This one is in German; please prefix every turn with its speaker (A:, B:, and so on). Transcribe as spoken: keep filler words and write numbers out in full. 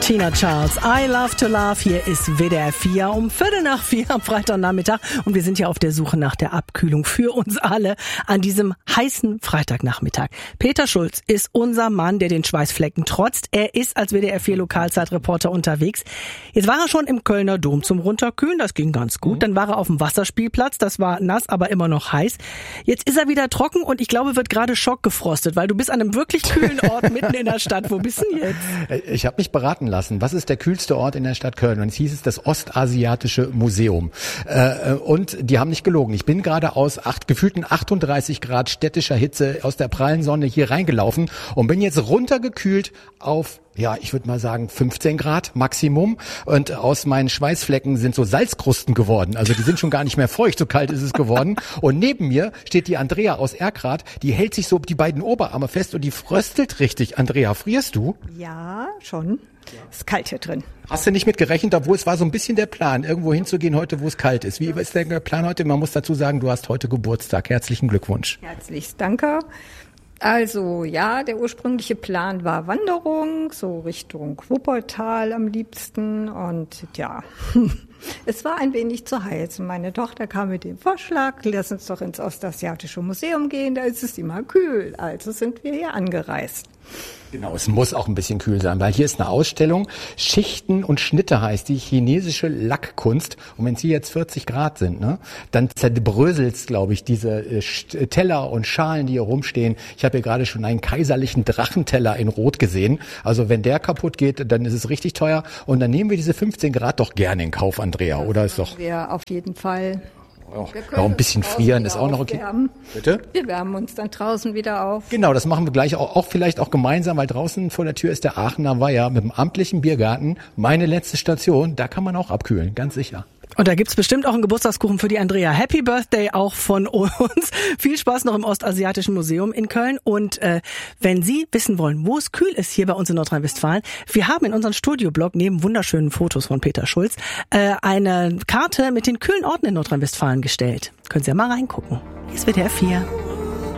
A: Tina Charles, I Love to Love. Hier ist W D R vier um Viertel nach vier am Freitagnachmittag. Und wir sind ja auf der Suche nach der Abkühlung für uns alle an diesem heißen Freitagnachmittag. Peter Schulz ist unser Mann, der den Schweißflecken trotzt. Er ist als W D R vier Lokalzeitreporter unterwegs. Jetzt war er schon im Kölner Dom zum Runterkühlen. Das ging ganz gut. Mhm. Dann war er auf dem Wasserspielplatz. Das war nass, aber immer noch heiß. Jetzt ist er wieder trocken und ich glaube, wird gerade schockgefrostet, weil du bist an einem wirklich kühlen Ort mitten in der Stadt. Wo bist du denn jetzt?
B: Ich habe mich beraten lassen. Was ist der kühlste Ort in der Stadt Köln? Und es hieß es das Ostasiatische Museum. Äh, und die haben nicht gelogen. Ich bin gerade aus acht, gefühlten achtunddreißig Grad städtischer Hitze aus der prallen Sonne hier reingelaufen und bin jetzt runtergekühlt auf, ja, ich würde mal sagen fünfzehn Grad Maximum. Und aus meinen Schweißflecken sind so Salzkrusten geworden. Also die sind schon gar nicht mehr feucht, so kalt ist es geworden. Und neben mir steht die Andrea aus Erkrath. Die hält sich so die beiden Oberarme fest und die fröstelt richtig. Andrea, frierst du?
C: Ja, schon. Ist kalt hier drin.
B: Hast du nicht mit gerechnet, obwohl es war so ein bisschen der Plan, irgendwo hinzugehen heute, wo es kalt ist. Wie ist der Plan heute? Man muss dazu sagen, du hast heute Geburtstag. Herzlichen Glückwunsch.
C: Herzlichst danke. Also ja, der ursprüngliche Plan war Wanderung, so Richtung Wuppertal am liebsten. Und ja, es war ein wenig zu heiß. Und meine Tochter kam mit dem Vorschlag, lass uns doch ins Ostasiatische Museum gehen, da ist es immer kühl. Also sind wir hier angereist.
B: Genau, es muss auch ein bisschen kühl sein, weil hier ist eine Ausstellung, Schichten und Schnitte heißt die, chinesische Lackkunst. Und wenn es hier jetzt vierzig Grad sind, ne, dann zerbröselt's, glaube ich, diese äh, Teller und Schalen, die hier rumstehen. Ich habe hier gerade schon einen kaiserlichen Drachenteller in Rot gesehen. Also wenn der kaputt geht, dann ist es richtig teuer. Und dann nehmen wir diese fünfzehn Grad doch gerne in Kauf, Andrea,
C: das
B: oder ist doch?
C: Wir auf jeden Fall.
B: Auch, auch ein bisschen frieren ist auch noch okay.
C: Aufwärmen.
B: Bitte?
C: Wir wärmen uns dann draußen wieder auf.
B: Genau, das machen wir gleich auch, auch vielleicht auch gemeinsam, weil draußen vor der Tür ist der Aachener Weiher mit dem amtlichen Biergarten. Meine letzte Station, da kann man auch abkühlen, ganz sicher.
A: Und da gibt's bestimmt auch einen Geburtstagskuchen für die Andrea. Happy Birthday auch von uns. Viel Spaß noch im Ostasiatischen Museum in Köln. Und äh, wenn Sie wissen wollen, wo es kühl ist hier bei uns in Nordrhein-Westfalen, wir haben in unserem Studioblog neben wunderschönen Fotos von Peter Schulz äh, eine Karte mit den kühlen Orten in Nordrhein-Westfalen gestellt. Können Sie ja mal reingucken. Hier ist W D R vier.